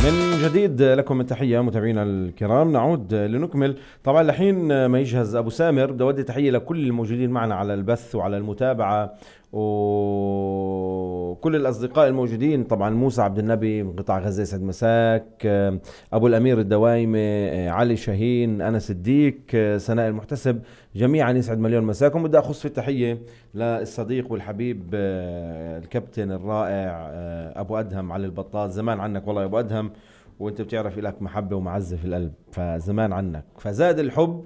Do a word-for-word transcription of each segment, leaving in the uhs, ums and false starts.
من جديد لكم التحية متابعينا الكرام. نعود لنكمل. طبعا الحين ما يجهز أبو سامر، بدي أودي تحية لكل الموجودين معنا على البث وعلى المتابعة وكل الأصدقاء الموجودين. طبعا موسى عبد النبي من قطاع غزة يسعد مساك، أبو الأمير الدوايمي، علي شاهين، أنس الديك، سناء المحتسب، جميعا يسعد مليون مساكم. بدي أخص في التحية للصديق والحبيب الكابتن الرائع أبو أدهم علي البطاط. زمان عنك والله يا أبو أدهم، وانت بتعرف لك محبة ومعزة في القلب، فزمان عنك فزاد الحب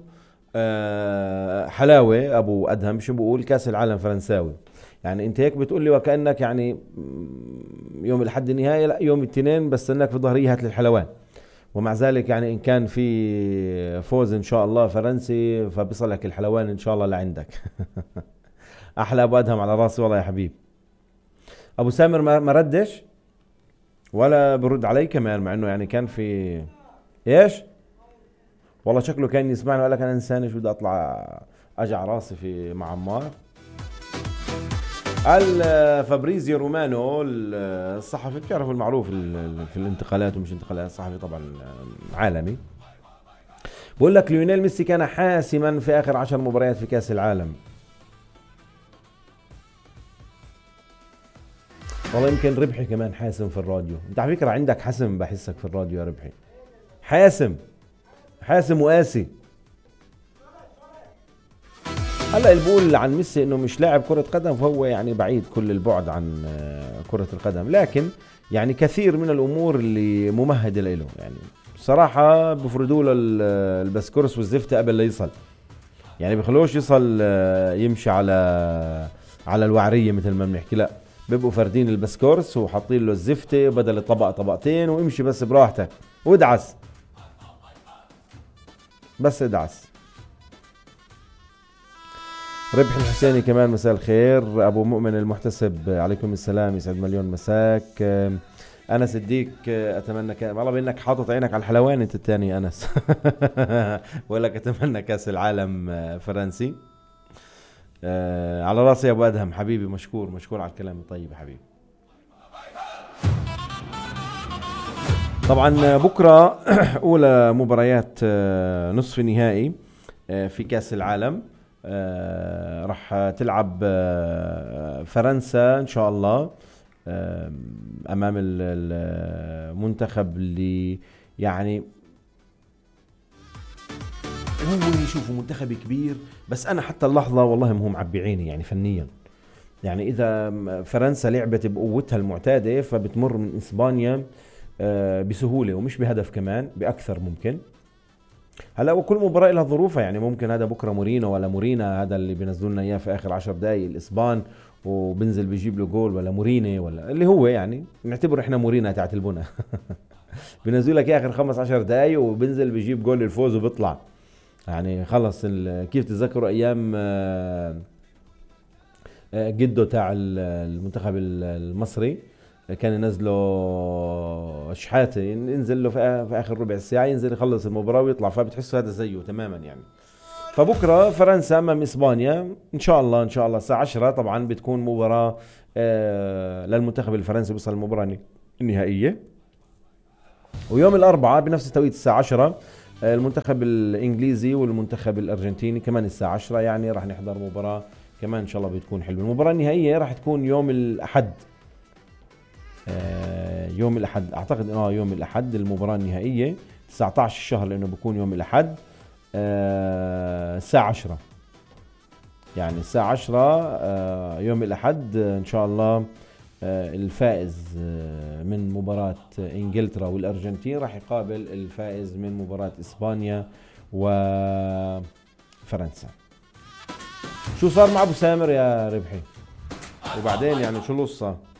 حلاوة. أبو أدهم شو بقول؟ كاس العالم فرنساوي. يعني انت هيك بتقول لي وكأنك يعني يوم الأحد النهائي، لا يوم الاثنين بس انك في ظهرية هات للحلوان. ومع ذلك يعني ان كان في فوز ان شاء الله فرنسي فبيصلك الحلوان ان شاء الله لعندك. احلى ابو ادهم على راسي والله يا حبيب. ابو سامر ما ردش ولا برد علي كمان، مع انه يعني كان في ايش والله شكله كان يسمعني وقال لك انا انسان شو بدي اطلع اجع راسي في مع عمار. فابريزيو رومانو الصحفي، بتعرفوا المعروف في الانتقالات ومش انتقالات، صحفي طبعا عالمي، بقول لك ليونيل ميسي كان حاسما في اخر عشر مباريات في كاس العالم. والله يمكن ربحي كمان حاسم في الراديو. انت على فكره عندك حسم، بحسك في الراديو يا ربحي، حاسم حاسم وقاسي. هلا اللي بقول عن ميسي انه مش لاعب كرة قدم فهو يعني بعيد كل البعد عن كرة القدم، لكن يعني كثير من الامور اللي ممهدة له يعني صراحة بفردوا له البسكورس والزفتة قبل لا يصل، يعني بخلوش يصل يمشي على على الوعرية مثل ما بنحكي، لا بيبقوا فردين البسكورس وحاطين له الزفتة بدل طبق طبقتين، وامشي بس براحتك وادعس بس ادعس. ربح الحسيني كمان مساء الخير. ابو مؤمن المحتسب عليكم السلام، يسعد مليون مساك. انس الديك اتمنى ك... والله بانك حاطط عينك على الحلوان انت الثاني انس. ولك اتمنى كاس العالم فرنسي. أه على راسي يا ابو ادهم حبيبي، مشكور مشكور على الكلام الطيب يا حبيبي. طبعا بكره اولى مباريات نصف نهائي في كاس العالم. آه راح تلعب آه فرنسا ان شاء الله آه امام المنتخب اللي يعني هو يشوفوا منتخب كبير، بس انا حتى اللحظه والله ما هم معبي عيني يعني فنيا. يعني اذا فرنسا لعبت بقوتها المعتاده فبتمر من اسبانيا آه بسهوله، ومش بهدف كمان باكثر ممكن. هلا وكل مباراة لها ظروفها، يعني ممكن هذا بكره مورينو ولا مورينا، هذا اللي بينزلوا لنا اياه في اخر عشر دقائق الاسبان وبنزل بيجيب له جول، ولا موريني ولا اللي هو يعني نعتبر احنا مورينا تاعت البنا. بينزلوا لك اخر خمس عشر دقائق وبنزل بيجيب جول الفوز وبيطلع. يعني خلص كيف تتذكروا ايام جده تاع المنتخب المصري كان ينزله شحاته ينزل له في اخر ربع ساعه، ينزل يخلص المباراه ويطلع، فبتحس هذا زيه تماما يعني. فبكره فرنسا امام اسبانيا ان شاء الله، ان شاء الله الساعه عشرة طبعا بتكون مباراه آه للمنتخب الفرنسي بيوصل المباراه النهائيه. ويوم الاربعاء بنفس التوقيت الساعه عشرة آه المنتخب الانجليزي والمنتخب الارجنتيني كمان الساعه عشرة، يعني راح نحضر مباراه كمان ان شاء الله بتكون حلوه. المباراه النهائيه راح تكون يوم الاحد، آه يوم الاحد اعتقد اه يوم الاحد المباراه النهائيه تسعة عشر الشهر، لانه بيكون يوم الاحد آه الساعه عشرة، يعني الساعه عشرة آه يوم الاحد ان شاء الله. آه الفائز آه من مباراه انجلترا والارجنتين راح يقابل الفائز من مباراه اسبانيا وفرنسا. شو صار مع ابو سامر يا ربحي؟ وبعدين يعني شو القصه؟